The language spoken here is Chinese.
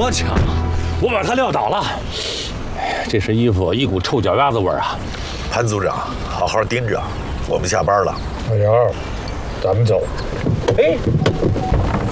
么抢？我把他撂倒了。这身衣服一股臭脚丫子味儿啊！ 潘组长，好好盯着，我们下班了。 小杨，咱们走。 哎。